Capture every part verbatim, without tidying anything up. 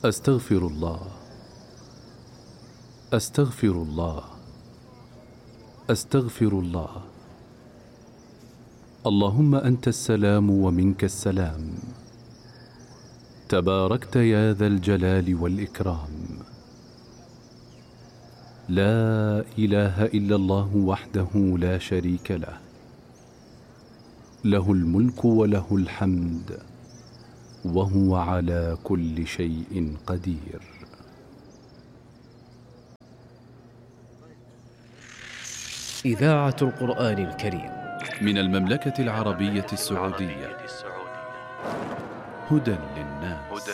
أستغفر الله أستغفر الله أستغفر الله. اللهم أنت السلام ومنك السلام، تباركت يا ذا الجلال والإكرام. لا إله إلا الله وحده لا شريك له، له الملك وله الحمد وهو على كل شيء قدير. إذاعة القرآن الكريم من المملكة العربية السعودية. هدى للناس.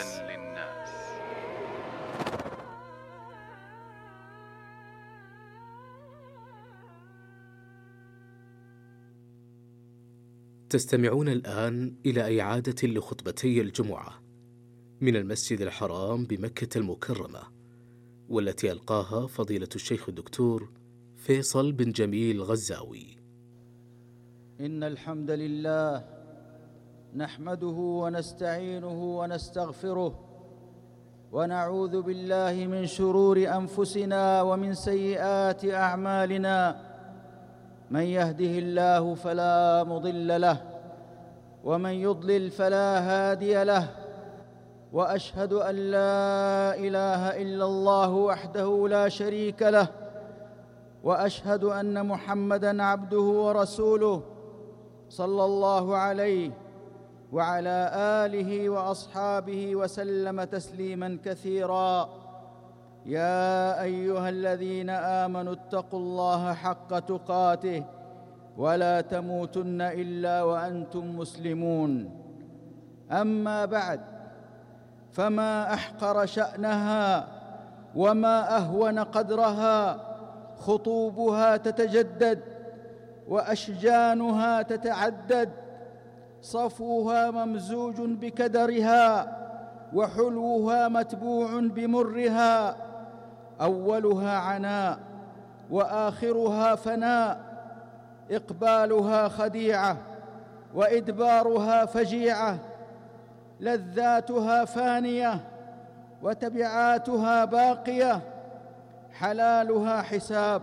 تستمعون الآن إلى إعادة لخطبتي الجمعة من المسجد الحرام بمكة المكرمة، والتي ألقاها فضيلة الشيخ الدكتور فيصل بن جميل غزاوي. إن الحمد لله نحمده ونستعينه ونستغفره، ونعوذ بالله من شرور أنفسنا ومن سيئات أعمالنا. من يهده الله فلا مضل له، ومن يضلل فلا هادي له. وأشهد أن لا إله إلا الله وحده لا شريك له، وأشهد أن محمدًا عبده ورسوله صلى الله عليه وعلى آله وأصحابه وسلم تسليماً كثيراً. يا أيها الذين آمنوا اتقوا الله حق تقاته ولا تموتن إلا وأنتم مسلمون. أما بعد، فما أحقر شأنها وما أهون قدرها. خطوبها تتجدد وأشجانها تتعدد، صفوها ممزوج بكدرها وحلوها متبوع بمرها. أولها عناء وآخرها فناء، إقبالها خديعة وإدبارها فجيعة، لذاتها فانية وتبعاتها باقية، حلالها حساب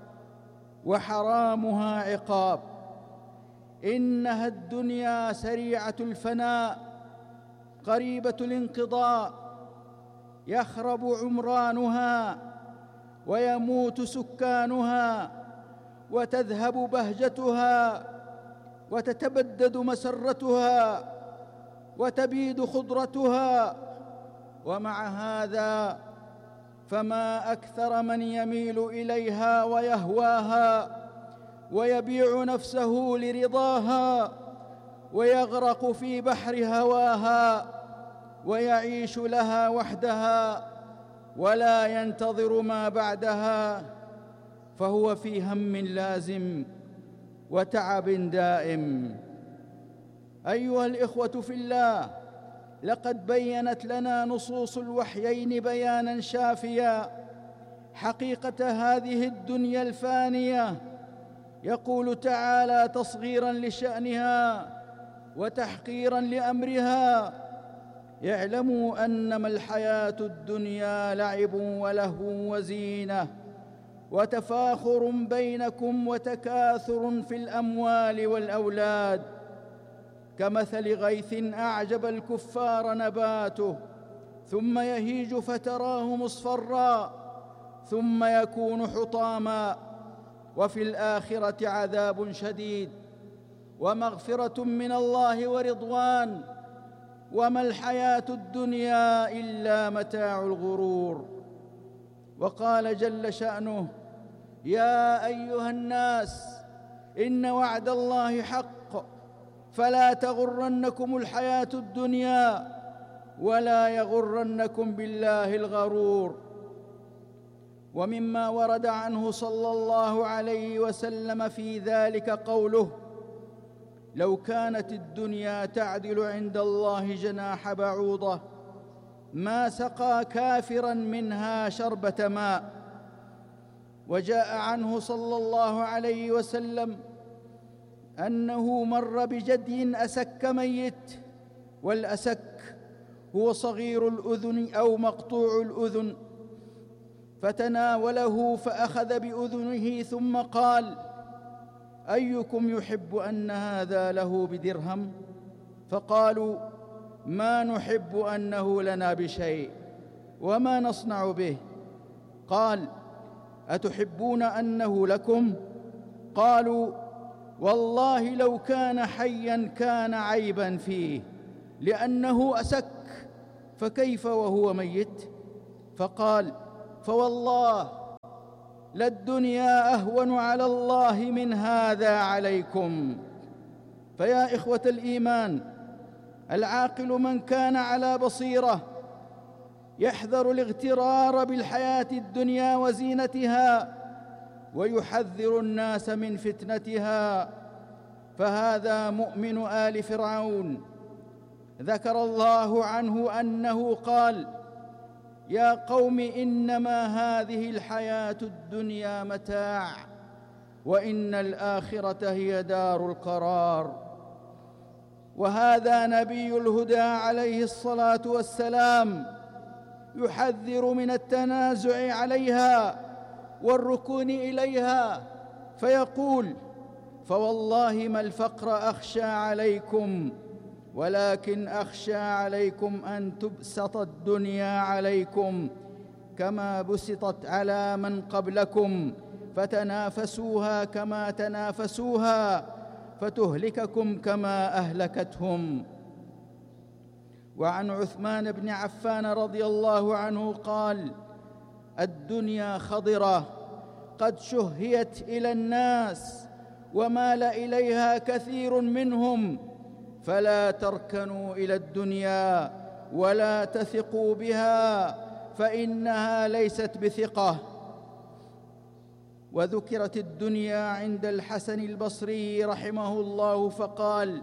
وحرامها عقاب. إنها الدنيا سريعة الفناء قريبة الانقضاء، يخرب عمرانها ويموت سكانها، وتذهب بهجتها وتتبدد مسرتها وتبيد خضرتها. ومع هذا فما أكثر من يميل إليها ويهواها ويبيع نفسه لرضاها، ويغرق في بحر هواها ويعيش لها وحدها، ولا ينتظر ما بعدها، فهو في هم لازم وتعب دائم. أيها الإخوة في الله، لقد بيّنت لنا نصوص الوحيين بياناً شافياً حقيقة هذه الدنيا الفانية. يقول تعالى تصغيراً لشأنها وتحقيراً لأمرها: اعلموا أنما الحياة الدنيا لعب ولهو وزينة وتفاخر بينكم وتكاثر في الأموال والأولاد، كمثل غيث أعجب الكفار نباته ثم يهيج فتراه مصفرا ثم يكون حطاما، وفي الآخرة عذاب شديد ومغفرة من الله ورضوان، وما الحياة الدنيا إلا متاع الغرور. وقال جل شأنه: يا أيها الناس إن وعد الله حق فلا تغرنكم الحياة الدنيا ولا يغرنكم بالله الغرور. ومما ورد عنه صلى الله عليه وسلم في ذلك قوله: لو كانت الدنيا تعدل عند الله جناح بعوضة ما سقى كافراً منها شربة ماء. وجاء عنه صلى الله عليه وسلم أنه مر بجدي أسك ميت، والأسك هو صغير الأذن أو مقطوع الأذن، فتناوله فأخذ بأذنه ثم قال: أيكم يحب أن هذا له بدرهم؟ فقالوا: ما نحب أنه لنا بشيء، وما نصنع به؟ قال: أتحبون أنه لكم؟ قالوا: والله لو كان حيا كان عيبا فيه، لأنه أسك، فكيف وهو ميت؟ فقال: فوالله للدنيا أهون على الله من هذا عليكم. فيا إخوة الإيمان، العاقل من كان على بصيرة يحذر الاغترار بالحياة الدنيا وزينتها، ويحذر الناس من فتنتها، فهذا مؤمن آل فرعون. ذكر الله عنه أنه قال: يا قوم إنما هذه الحياة الدنيا متاع، وإن الآخرة هي دار القرار. وهذا نبي الهدى عليه الصلاة والسلام يحذر من التنازع عليها والركون إليها، فيقول: فوالله ما الفقر أخشى عليكم، ولكن أخشى عليكم أن تبسط الدنيا عليكم كما بسطت على من قبلكم، فتنافسوها كما تنافسوها، فتهلككم كما أهلكتهم. وعن عثمان بن عفان رضي الله عنه قال: الدنيا خضرة قد شهيت إلى الناس، ومال إليها كثير منهم، فلا تركنوا إلى الدنيا ولا تثقوا بها، فإنها ليست بثقة. وذكرت الدنيا عند الحسن البصري رحمه الله فقال: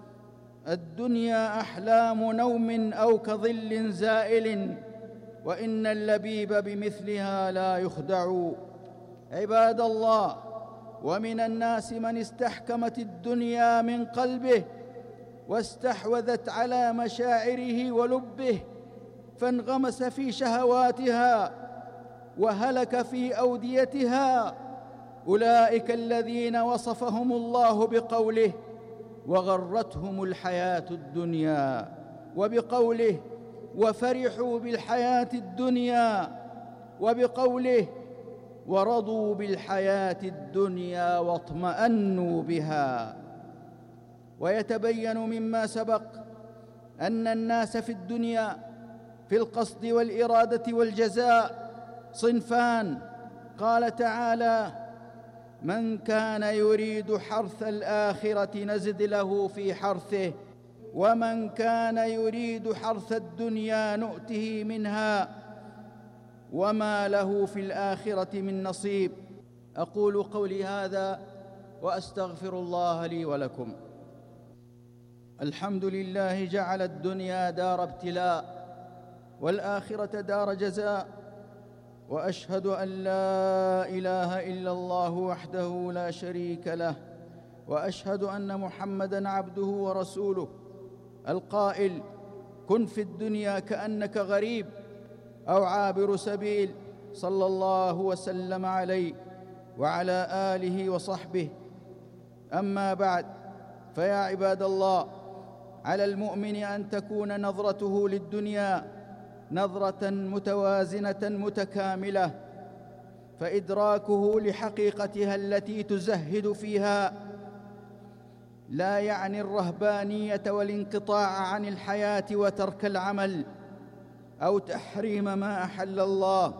الدنيا أحلام نوم أو كظل زائل، وإن اللبيب بمثلها لا يخدع. عباد الله، ومن الناس من استحكمت الدنيا من قلبه واستحوذت على مشاعره ولبه، فانغمس في شهواتها وهلك في أوديتها. أولئك الذين وصفهم الله بقوله: وغرتهم الحياة الدنيا، وبقوله: وفرحوا بالحياة الدنيا، وبقوله: ورضوا بالحياة الدنيا واطمأنوا بها. ويتبين مما سبق أن الناس في الدنيا في القصد والإرادة والجزاء صنفان. قال تعالى: من كان يريد حرث الآخرة نزد له في حرثه، ومن كان يريد حرث الدنيا نؤته منها، وما له في الآخرة من نصيب. أقول قولي هذا وأستغفر الله لي ولكم. الحمد لله جعل الدنيا دار ابتلاء والآخرة دار جزاء، وأشهد أن لا إله إلا الله وحده لا شريك له، وأشهد أن محمدًا عبده ورسوله القائل: كن في الدنيا كأنك غريب أو عابر سبيل، صلى الله وسلم عليه وعلى آله وصحبه. أما بعد، فيا عباد الله، على المؤمن أن تكون نظرته للدنيا نظرة متوازنة متكاملة، فإدراكه لحقيقتها التي تزهد فيها لا يعني الرهبانية والانقطاع عن الحياة وترك العمل أو تحريم ما أحل الله،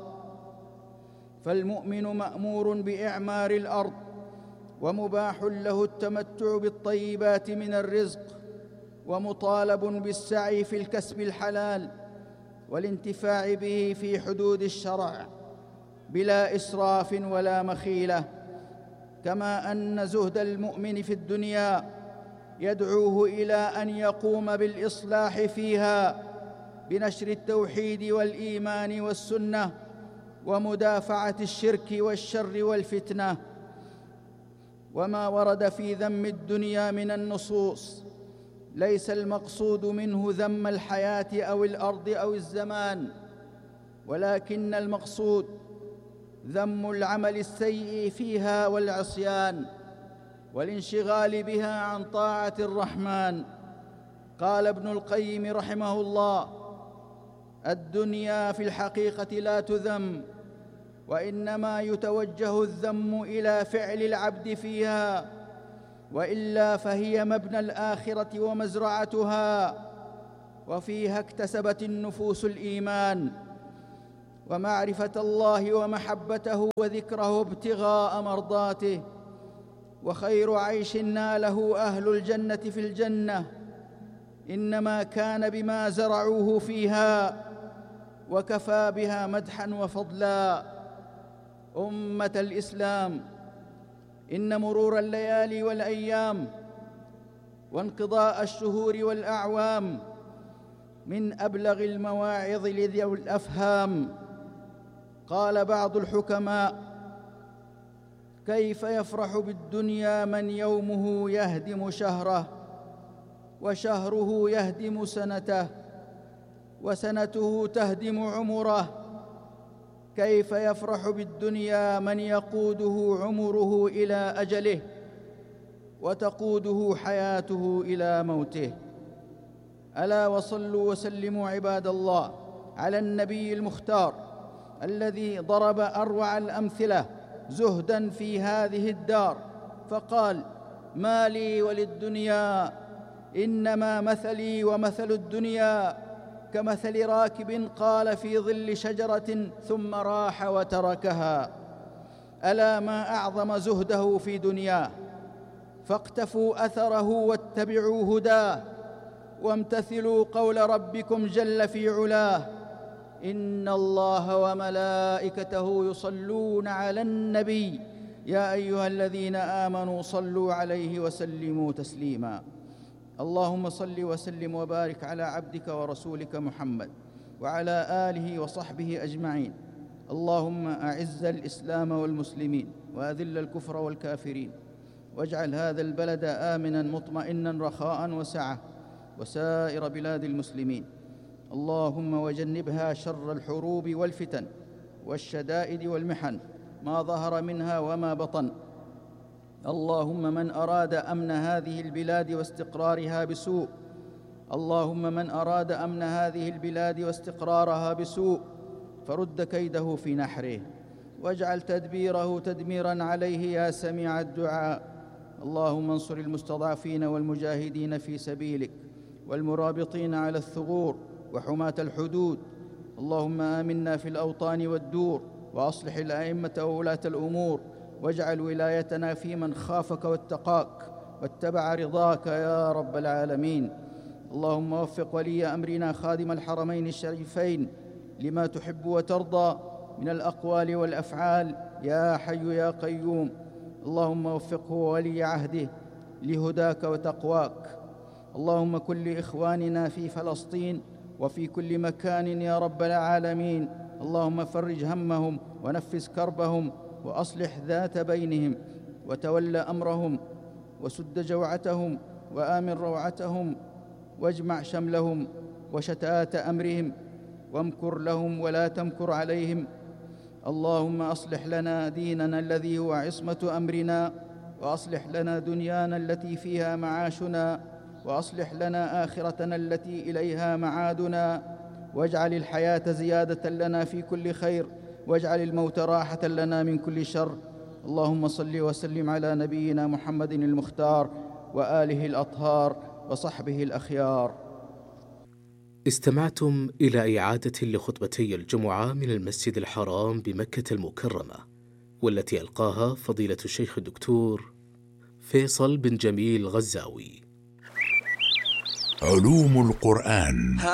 فالمؤمن مأمور بإعمار الأرض، ومباح له التمتع بالطيبات من الرزق، ومطالب بالسعي في الكسب الحلال والانتفاع به في حدود الشرع بلا إسراف ولا مخيلة. كما أن زهد المؤمن في الدنيا يدعوه إلى أن يقوم بالإصلاح فيها بنشر التوحيد والإيمان والسنة، ومدافعة الشرك والشر والفتنة. وما ورد في ذم الدنيا من النصوص ليس المقصود منه ذم الحياة أو الأرض أو الزمان، ولكن المقصود ذم العمل السيء فيها والعصيان والانشغال بها عن طاعة الرحمن. قال ابن القيم رحمه الله: الدنيا في الحقيقة لا تذم، وإنما يتوجه الذم إلى فعل العبد فيها، وإلا فهي مبنى الآخرة ومزرعتها، وفيها اكتسبت النفوس الإيمان ومعرفة الله ومحبته وذكره ابتغاء مرضاته، وخير عيش ناله أهل الجنة في الجنة إنما كان بما زرعوه فيها، وكفى بها مدحا وفضلا. أمة الإسلام، إن مرور الليالي والأيام وانقضاء الشهور والأعوام من أبلغ المواعظ لذوي الأفهام. قال بعض الحكماء: كيف يفرح بالدنيا من يومه يهدم شهره، وشهره يهدم سنته، وسنته تهدم عمره؟ كيف يفرح بالدنيا من يقوده عمره إلى أجله، وتقوده حياته إلى موته؟ ألا وصلوا وسلموا عباد الله على النبي المختار الذي ضرب أروع الأمثلة زهداً في هذه الدار، فقال: ما لي وللدنيا، إنما مثلي ومثل الدنيا كمثل راكب قال في ظل شجرة ثم راح وتركها. ألا ما أعظم زهده في دنياه، فاقتفوا أثره واتبعوا هداه، وامتثلوا قول ربكم جل في علاه: إن الله وملائكته يصلون على النبي يا أيها الذين آمنوا صلوا عليه وسلموا تسليما. اللهم صل وسلم وبارك على عبدك ورسولك محمد وعلى آله وصحبه أجمعين. اللهم أعز الإسلام والمسلمين وأذل الكفر والكافرين، واجعل هذا البلد آمناً مطمئناً رخاء وسعة، وسائر بلاد المسلمين. اللهم وجنبها شر الحروب والفتن والشدائد والمحن ما ظهر منها وما بطن. اللهم من أراد أمن هذه البلاد واستقرارها بسوء اللهم من أراد أمن هذه البلاد واستقرارها بسوء فرد كيده في نحره، واجعل تدبيره تدميراً عليه يا سميع الدعاء. اللهم انصر المستضعفين والمجاهدين في سبيلك والمرابطين على الثغور وحماة الحدود. اللهم آمنا في الأوطان والدور، وأصلح الأئمة وولاة الأمور، واجعل ولايتنا في من خافك واتقاك واتبع رضاك يا رب العالمين. اللهم وفق ولي أمرنا خادم الحرمين الشريفين لما تحب وترضى من الأقوال والأفعال يا حي يا قيوم. اللهم وفقه وولي عهده لهداك وتقواك. اللهم كن لإخواننا في فلسطين وفي كل مكان يا رب العالمين. اللهم فرج همهم ونفس كربهم وأصلح ذات بينهم، وتول أمرهم، وسد جوعتهم، وآمن روعتهم، واجمع شملهم وشتات أمرهم، وامكر لهم ولا تمكر عليهم. اللهم أصلح لنا ديننا الذي هو عصمة أمرنا، وأصلح لنا دنيانا التي فيها معاشنا، وأصلح لنا آخرتنا التي إليها معادنا، واجعل الحياة زيادة لنا في كل خير، واجعل الموت راحة لنا من كل شر. اللهم صل وسلم على نبينا محمد المختار وآله الأطهار وصحبه الأخيار. استمعتم إلى إعادة لخطبتي الجمعة من المسجد الحرام بمكة المكرمة، والتي ألقاها فضيلة الشيخ الدكتور فيصل بن جميل غزاوي. علوم القرآن.